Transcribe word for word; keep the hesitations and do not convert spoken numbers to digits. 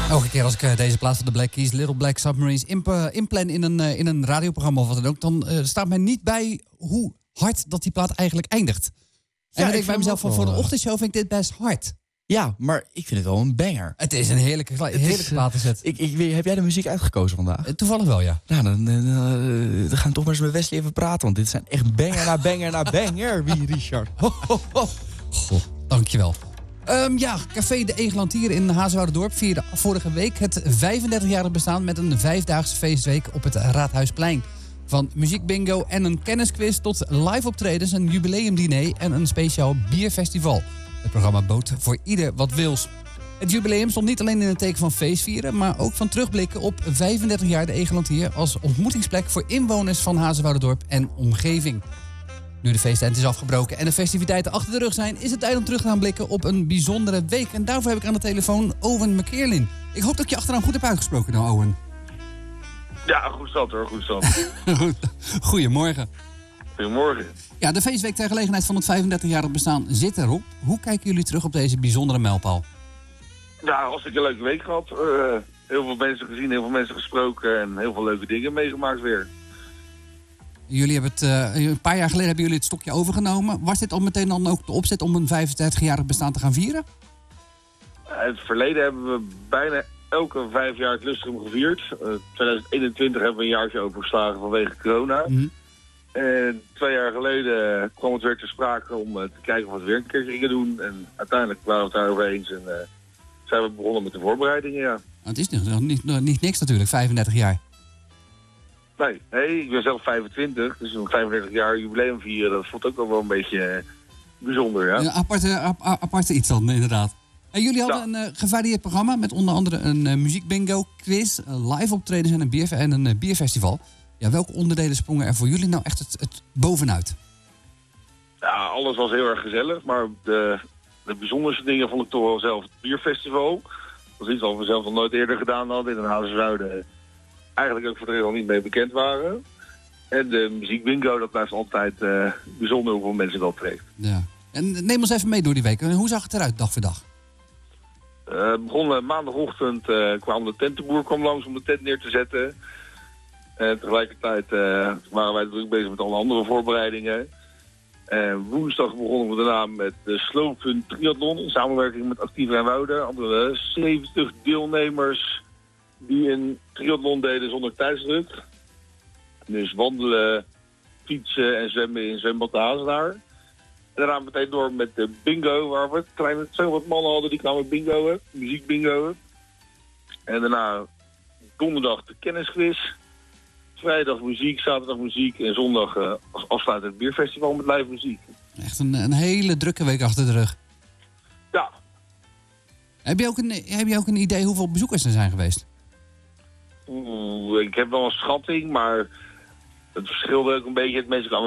Elke keer als ik uh, deze plaats van de Black Keys, Little Black Submarines, imp, uh, inplan in een, uh, in een radioprogramma of wat dan ook, dan uh, staat mij niet bij hoe hard dat die plaat eigenlijk eindigt. En ja, dan denk ik bij mezelf van, voor de ochtendshow vind ik dit best hard. Ja, maar ik vind het wel een banger. Het is een heerlijke, heerlijke platenzet. Ik, ik, heb jij de muziek uitgekozen vandaag? Uh, toevallig wel, ja. Nou, dan, dan, uh, dan gaan we toch maar eens met Wesley even praten. Want dit zijn echt banger na banger na banger. Wie, Richard? Ho, ho, ho. Goh, dankjewel. Um, ja, Café de Egelantier in Hazewouderdorp vierde vorige week het vijfendertigjarig bestaan met een vijfdaagse feestweek op het Raadhuisplein. Van muziekbingo en een kennisquiz tot live optredens, een jubileumdiner en een speciaal bierfestival. Het programma bood voor ieder wat wils. Het jubileum stond niet alleen in het teken van feestvieren, maar ook van terugblikken op vijfendertig jaar de Egelantier als ontmoetingsplek voor inwoners van Hazewouderdorp en omgeving. Nu de feesttent is afgebroken en de festiviteiten achter de rug zijn, is het tijd om terug te gaan blikken op een bijzondere week. En daarvoor heb ik aan de telefoon Owen McKeerlin. Ik hoop dat ik je achternaam goed heb uitgesproken nou, Owen. Ja, goed stad hoor, goed stad. Goedemorgen. Goedemorgen. Ja, de feestweek ter gelegenheid van het vijfendertigjarig bestaan zit erop. Hoe kijken jullie terug op deze bijzondere mijlpaal? Ja, als ik een leuke week gehad. Uh, heel veel mensen gezien, heel veel mensen gesproken en heel veel leuke dingen meegemaakt weer. Jullie hebben het, uh, een paar jaar geleden hebben jullie het stokje overgenomen. Was dit al meteen dan ook de opzet om een vijfendertigjarig bestaan te gaan vieren? Uh, in het verleden hebben we bijna elke vijf jaar het Lustrum gevierd. Uh, tweeduizend eenentwintig hebben we een jaartje overgeslagen vanwege corona. Mm-hmm. En twee jaar geleden kwam het weer ter sprake om uh, te kijken of we weer een keer gingen doen. En uiteindelijk waren we het daarover eens en uh, zijn we begonnen met de voorbereidingen, ja. Het is nog niet, nog niet niks natuurlijk, vijfendertig jaar. Nee, nee, ik ben zelf vijfentwintig, dus een vijfendertig jaar jubileum vieren, dat voelt ook wel een beetje uh, bijzonder, ja. Een aparte, ap, aparte iets dan, inderdaad. En jullie hadden ja. een uh, gevarieerd programma met onder andere een uh, muziekbingo, quiz, uh, live optredens en een, bier, en een uh, bierfestival. Ja, welke onderdelen sprongen er voor jullie nou echt het, het bovenuit? Ja, alles was heel erg gezellig, maar de, de bijzonderste dingen vond ik toch wel zelf het bierfestival. Dat is iets wat we zelf nog nooit eerder gedaan hadden in een Hazerswoude. Eigenlijk ook voor de reden al niet mee bekend waren. En de muziekbingo, dat blijft altijd uh, bijzonder hoeveel mensen dat trekt. Ja. En neem ons even mee door die week. Hoe zag het eruit dag voor dag? Uh, het begon uh, maandagochtend, uh, kwam de tentenboer kwam langs om de tent neer te zetten. En tegelijkertijd uh, waren wij druk bezig met alle andere voorbereidingen. En woensdag begonnen we daarna met de Slow Fun Triathlon in samenwerking met Actief Rijnwoude. Hadden we zeventig deelnemers die een triathlon deden zonder tijdsdruk. Dus wandelen, fietsen en zwemmen in zwembad de Hazenaar. En daarna meteen door met de bingo, waar we kleine zo wat mannen hadden die kwamen bingoen, muziek bingoen. En daarna donderdag de kennisquiz. Vrijdag muziek, zaterdag muziek en zondag uh, als afsluiter het bierfestival met live muziek. Echt een, een hele drukke week achter de rug. Ja. Heb je ook een, heb je ook een idee hoeveel bezoekers er zijn geweest? Oeh, ik heb wel een schatting, maar het verschilde ook een beetje. Het mensen kwamen